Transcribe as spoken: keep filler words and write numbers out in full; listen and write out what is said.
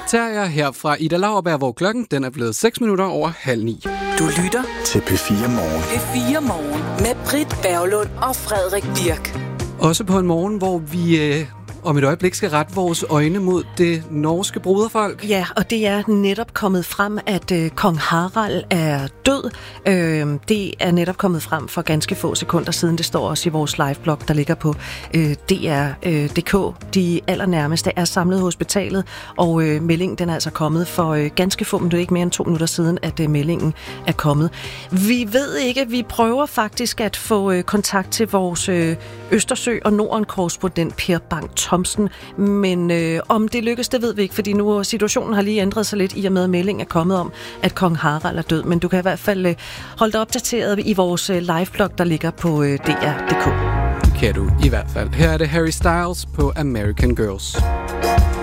tager jeg her fra Ida Lauerberg, hvor klokken den er blevet seks minutter over halv ni. Du lytter til P fire Morgen. P fire Morgen med Britt Berglund og Frederik Birk. Også på en morgen, hvor vi øh, om et øjeblik skal rette vores øjne mod det norske broderfolk. Ja, og det er netop kommet frem, at øh, kong Harald er død. Øh, det er netop kommet frem for ganske få sekunder siden. Det står også i vores liveblog, der ligger på øh, D R punktum d k. De allernærmeste er samlet i hospitalet, og øh, meldingen den er altså kommet for øh, ganske få minutter, ikke mere end to minutter siden, at øh, meldingen er kommet. Vi ved ikke, vi prøver faktisk at få øh, kontakt til vores øh, Østersø- og Norden-korrespondent Per Bang Thomsen, men øh, om det lykkes, det ved vi ikke, fordi nu situationen har lige ændret sig lidt i og med, at meldingen er kommet om, at kong Harald er død. Men du kan i hvert fald øh, holde dig opdateret i vores øh, liveblog, der ligger på øh, D R punktum d k. Kan du i hvert fald. Her er det Harry Styles på American Girls.